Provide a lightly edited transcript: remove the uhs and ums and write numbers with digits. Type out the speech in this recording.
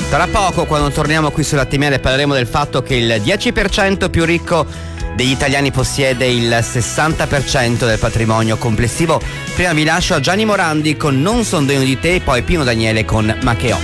Tra poco, quando torniamo qui sull'Attimere, parleremo del fatto che il 10% più ricco degli italiani possiede il 60% del patrimonio complessivo. Prima vi lascio a Gianni Morandi con Non son degno di te, poi Pino Daniele con Ma che ho.